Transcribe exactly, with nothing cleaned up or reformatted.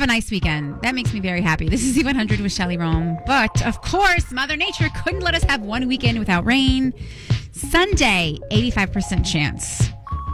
a nice weekend. That makes me very happy. This is Z one hundred with Shelly Rome. But, of course, Mother Nature couldn't let us have one weekend without rain. Sunday, eighty-five percent chance.